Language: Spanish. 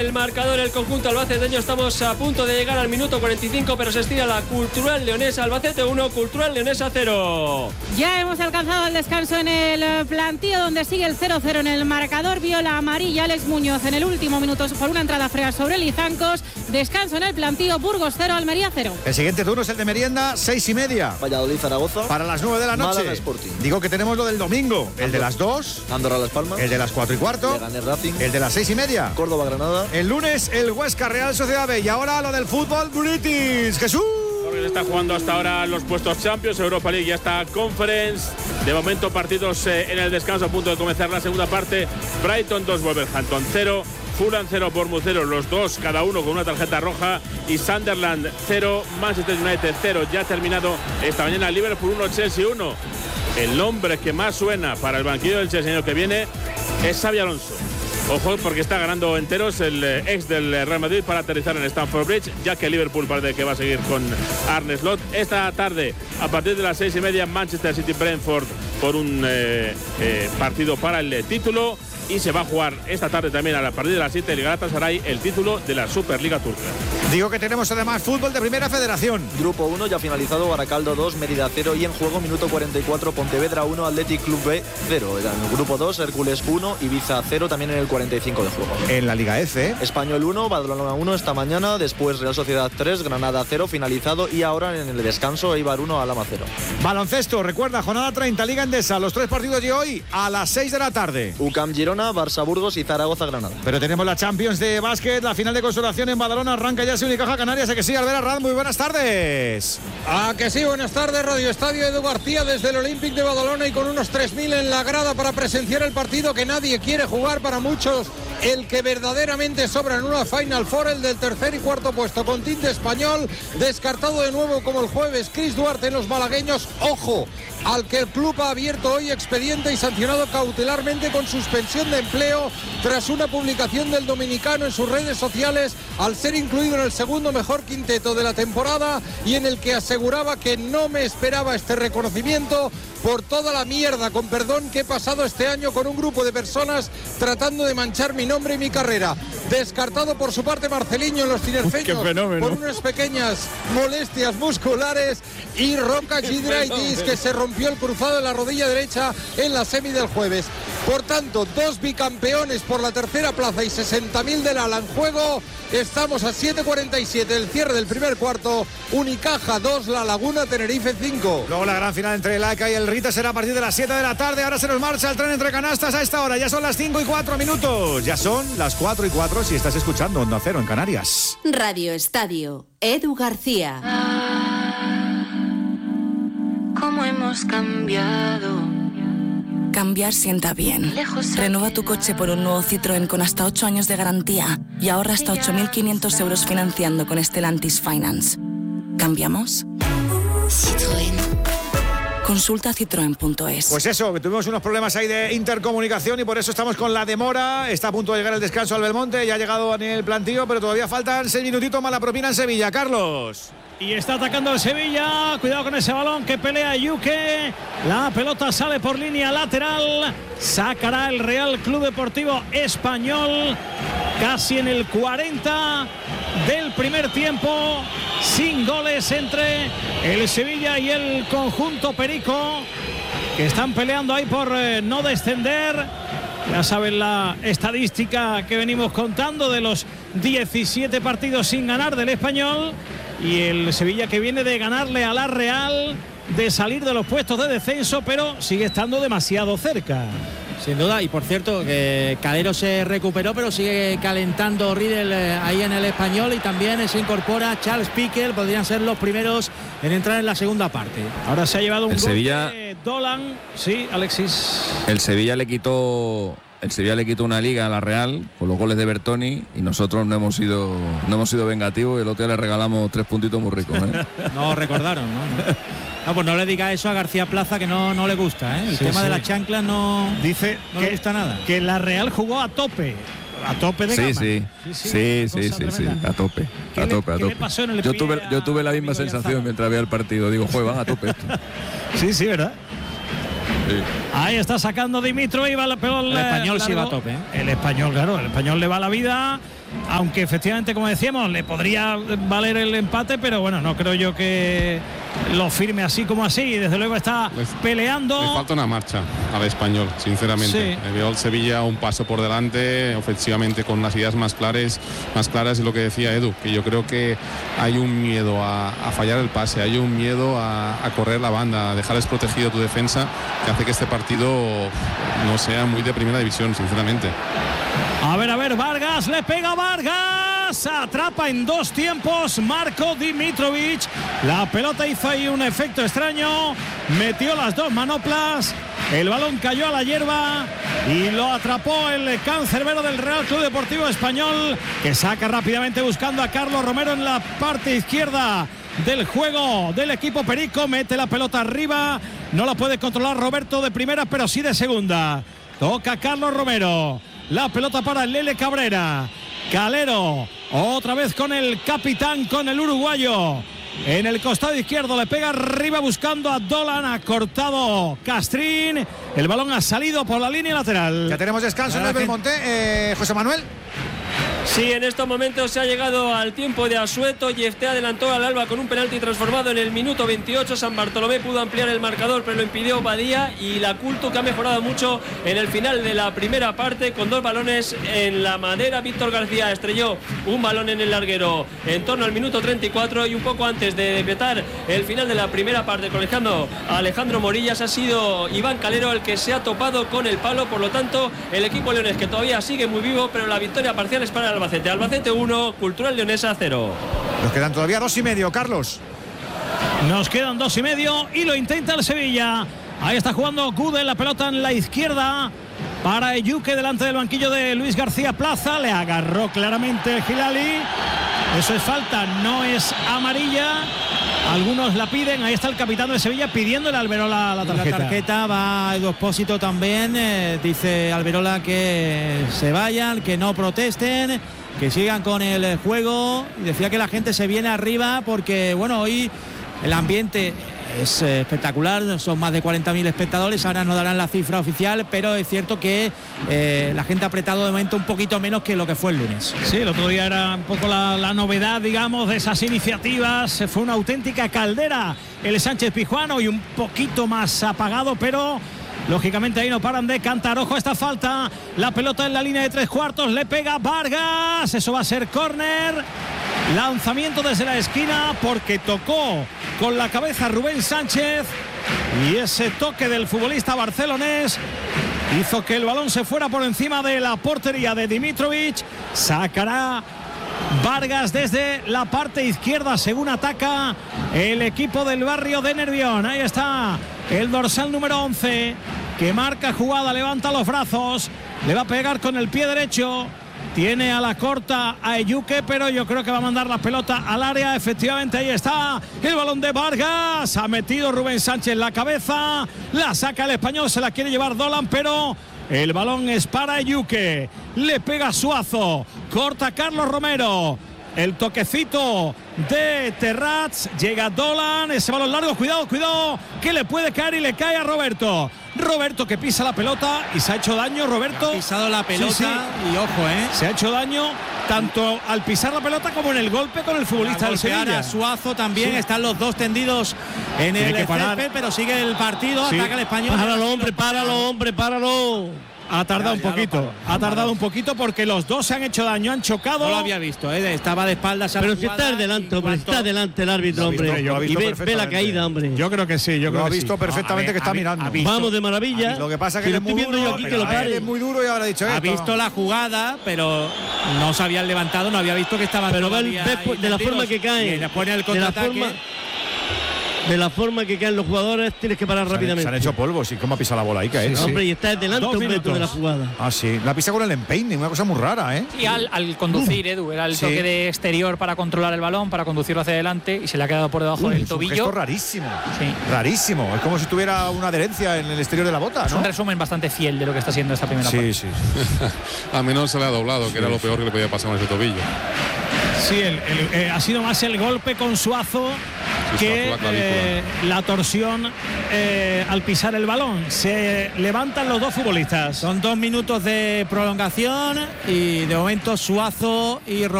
el marcador el conjunto albaceteño. Estamos a punto de llegar al minuto 45, pero se estira la Cultural Leonesa. Albacete 1, Cultural Leonesa 0. Ya hemos alcanzado el descanso en el plantío, donde sigue el 0-0 en el marcador. Viola amarilla Alex Muñoz en el último minuto por una entrada fría sobre Lizancos. Descanso en el plantío, Burgos 0, Almería 0. El siguiente turno es el de merienda, 6:30. Valladolid-Zaragoza. Para las 9 de la noche. Málaga Sporting. Digo que tenemos lo del domingo. El de las 2. Andorra-Las Palmas. El de las 4:15. Leganés Racing. El de las 6:30. Córdoba-Granada. El lunes, el Huesca Real Sociedad B. Y ahora lo del fútbol British. ¡Jesús! Porque se está jugando hasta ahora los puestos Champions, Europa League y hasta Conference. De momento partidos en el descanso, a punto de comenzar la segunda parte. Brighton 2, Wolverhampton 0. Fulham 0, Bournemouth 0, los dos cada uno con una tarjeta roja, y Sunderland 0, Manchester United 0. Ya ha terminado esta mañana Liverpool 1, Chelsea 1. El nombre que más suena para el banquillo del Chelsea el año que viene es Xabi Alonso. Ojo, porque está ganando enteros el ex del Real Madrid para aterrizar en Stamford Bridge, ya que Liverpool parece que va a seguir con Arne Slot. Esta tarde, a partir de las 6:30, Manchester City-Brentford por un partido para el título. Y se va a jugar esta tarde también a partir de las 7 el Galatasaray, el título de la Superliga Turca. Digo que tenemos además fútbol de Primera Federación. Grupo 1 ya finalizado, Baracaldo 2, Mérida 0 y en juego minuto 44, Pontevedra 1, Athletic Club B 0. En el grupo 2, Hércules 1, Ibiza 0 también en el 45 de juego. En la Liga F. Español 1, Badalona 1 esta mañana, después Real Sociedad 3, Granada 0 finalizado y ahora en el descanso Eibar 1, Alhama 0. Baloncesto, recuerda, jornada 30, Liga Endesa, los 3 partidos de hoy a las 6 de la tarde. UCAM Girona, Barça Burgos y Zaragoza Granada. Pero tenemos la Champions de básquet, la final de consolación en Badalona, arranca ya Unicaja Canarias. ¿A que sí, Albert Arranz? Muy buenas tardes. ¿A que sí? Buenas tardes, Radio Estadio Edu García desde el Olympic de Badalona y con unos 3.000 en la grada para presenciar el partido que nadie quiere jugar, para muchos el que verdaderamente sobra en una Final Four, el del tercer y cuarto puesto con tinte español, descartado de nuevo como el jueves Chris Duarte en los malagueños. Ojo, al que el club ha abierto hoy expediente y sancionado cautelarmente con suspensión de empleo tras una publicación del dominicano en sus redes sociales al ser incluido en el segundo mejor quinteto de la temporada y en el que aseguraba que no me esperaba este reconocimiento por toda la mierda, con perdón, que he pasado este año con un grupo de personas tratando de manchar mi nombre y mi carrera. Descartado por su parte Marceliño en los tinerfeños por unas pequeñas molestias musculares, y Roca Gidraitis, que se rompió el cruzado de la rodilla derecha en la semi del jueves. Por tanto, 2 bicampeones por la tercera plaza y 60.000 del ala en juego. Estamos a 7:47 del cierre del primer cuarto. Unicaja 2, La Laguna Tenerife 5. Luego la gran final entre el AECA y el Rita será a partir de las 7 de la tarde. Ahora se nos marcha el tren entre canastas a esta hora. Ya son las 5:04 minutos. Ya son las 4:04 si estás escuchando Onda Cero en Canarias. Radio Estadio, Edu García. ¿Cómo hemos cambiado? Cambiar sienta bien. Renueva tu coche por un nuevo Citroën con hasta 8 años de garantía y ahorra hasta 8.500 euros financiando con Stellantis Finance. ¿Cambiamos? Citroën. Consulta citroen.es. Pues eso, que tuvimos unos problemas ahí de intercomunicación y por eso estamos con la demora. Está a punto de llegar el descanso al Belmonte, ya ha llegado en el plantío, pero todavía faltan 6 minutitos más la propina en Sevilla. Carlos. Y está atacando el Sevilla. Cuidado con ese balón que pelea Yuque. La pelota sale por línea lateral. Sacará el Real Club Deportivo Español. Casi en el 40 del primer tiempo. Sin goles entre el Sevilla y el conjunto perico, que están peleando ahí por no descender. Ya saben la estadística que venimos contando de los 17 partidos sin ganar del Español. Y el Sevilla, que viene de ganarle a la Real, de salir de los puestos de descenso, pero sigue estando demasiado cerca. Sin duda, y por cierto, que Calero se recuperó, pero sigue calentando Riedel ahí en el Español, y también se incorpora Charles Piqué. Podrían ser los primeros en entrar en la segunda parte. Ahora se ha llevado un gol Sevilla de Dolan. Sí, Alexis. El Sevilla le quitó una liga a la Real con los goles de Bertoni, y nosotros no hemos sido vengativos, y el otro día le regalamos 3 puntitos muy ricos, ¿eh? No recordaron, ¿no? No, pues no le diga eso a García Plaza, que no le gusta, ¿eh? El tema de las chanclas no le gusta nada. Que la Real jugó a tope de gama. Sí, a tope. ¿Qué le pasó en el yo tuve la misma sensación mientras veía el partido. Digo, van a tope esto. Sí, ¿verdad? Sí. Ahí está sacando Dimitrov y va la pelota. El Español sí va a tope, ¿eh? El Español, claro, el Español le va la vida. aunque efectivamente, como decíamos, le podría valer el empate, pero bueno, no creo yo que lo firme así como así. Desde luego está peleando. Le falta una marcha al Español, sinceramente. Sí. Veo al Sevilla un paso por delante, ofensivamente con las ideas más claras, y lo que decía Edu, que yo creo que hay un miedo a fallar el pase, hay un miedo a correr la banda, a dejar desprotegido tu defensa, que hace que este partido no sea muy de primera división, sinceramente. A ver, Vargas, le pega Vargas, atrapa en 2 tiempos Marko Dimitrovic. La pelota hizo ahí un efecto extraño, metió las 2 manoplas, el balón cayó a la hierba y lo atrapó el cancerbero del Real Club Deportivo Español, que saca rápidamente buscando a Carlos Romero en la parte izquierda del juego del equipo perico. Mete la pelota arriba, no la puede controlar Roberto de primera, pero sí de segunda. Toca Carlos Romero, la pelota para Lele Cabrera. Calero, otra vez con el capitán, con el uruguayo. En el costado izquierdo le pega arriba buscando a Dolan, ha cortado Castrín. El balón ha salido por la línea lateral. Ya tenemos descanso en el Belmonte, José Manuel. Sí, en estos momentos se ha llegado al tiempo de asueto. Yefté adelantó al Alba con un penalti transformado en el minuto 28. San Bartolomé pudo ampliar el marcador, pero lo impidió Badía. Y la Culto, que ha mejorado mucho en el final de la primera parte, con 2 balones en la madera. Víctor García estrelló un balón en el larguero en torno al minuto 34. Y un poco antes de decretar el final de la primera parte, colegiando a Alejandro Morillas, ha sido Iván Calero el que se ha topado con el palo. Por lo tanto, el equipo leonés, que todavía sigue muy vivo, pero la victoria parcial es para el Albacete. Albacete 1, Cultural Leonesa 0. Nos quedan todavía 2,5, Carlos. Nos quedan 2,5 y lo intenta el Sevilla. Ahí está jugando Gude, la pelota en la izquierda para Eyuke delante del banquillo de Luis García Plaza. Le agarró claramente el Hilali. Eso es falta, no es amarilla. Algunos la piden. Ahí está el capitán de Sevilla pidiéndole a Alberola la tarjeta. La tarjeta va a Edu Expósito también. Dice Alberola que se vayan, que no protesten, que sigan con el juego. Y decía que la gente se viene arriba porque, bueno, hoy el ambiente es espectacular, son más de 40.000 espectadores, ahora no darán la cifra oficial, pero es cierto que la gente ha apretado de momento un poquito menos que lo que fue el lunes. Sí, el otro día era un poco la novedad, digamos, de esas iniciativas. Fue una auténtica caldera el Sánchez Pizjuán, y un poquito más apagado, pero lógicamente ahí no paran de cantar. Ojo a esta falta, la pelota en la línea de 3/4, le pega Vargas, eso va a ser córner. Lanzamiento desde la esquina porque tocó con la cabeza Rubén Sánchez, y ese toque del futbolista barcelonés hizo que el balón se fuera por encima de la portería de Dimitrovic. Sacará Vargas desde la parte izquierda según ataca el equipo del barrio de Nervión. Ahí está el dorsal número 11 que marca jugada, levanta los brazos, le va a pegar con el pie derecho. Tiene a la corta a Eyuke, pero yo creo que va a mandar la pelota al área. Efectivamente, ahí está el balón de Vargas. Ha metido Rubén Sánchez la cabeza. La saca el español, se la quiere llevar Dolan, pero el balón es para Eyuke. Le pega Suazo. Corta Carlos Romero. El toquecito de Terrats. Llega Dolan. Ese balón largo. Cuidado, que le puede caer y le cae a Roberto. Roberto que pisa la pelota y se ha hecho daño. Roberto ha pisado la pelota, sí. Y ojo, se ha hecho daño tanto al pisar la pelota como en el golpe con el futbolista del Sevilla. Suazo también, están los dos tendidos en el césped, pero sigue el partido, ataca el español. Páralo. Ha tardado un poquito porque los dos se han hecho daño, han chocado. No lo había visto, estaba de espaldas. Pero si está delante, hombre, está delante el árbitro, hombre. Y ve la caída, hombre. Yo creo que sí, lo ha visto perfectamente, que está mirando. Vamos de maravilla. Lo que pasa es que es muy duro, es muy duro y habrá dicho esto. Ha visto la jugada, pero no se habían levantado, no había visto que estaba. Pero ve de la forma que cae. Pone el contraataque. De la forma que caen los jugadores, tienes que parar rápidamente. Se han hecho polvos y cómo ha pisado la bola ahí, cae. Sí. Hombre, y está delante un metro de la jugada. Ah, sí. La pisa con el empeine, una cosa muy rara, ¿eh? Y al conducir, Edu, era el toque de exterior para controlar el balón, para conducirlo hacia adelante, y se le ha quedado por debajo del tobillo. Es un gesto rarísimo. Sí. Rarísimo. Es como si tuviera una adherencia en el exterior de la bota, ¿no? Es un resumen bastante fiel de lo que está siendo esta primera parte. Sí. A menos se le ha doblado, que era lo peor que le podía pasar con ese tobillo. Sí, ha sido más el golpe con Suazo que la torsión al pisar el balón. Se levantan los dos futbolistas. Son 2 minutos de prolongación y de momento Suazo y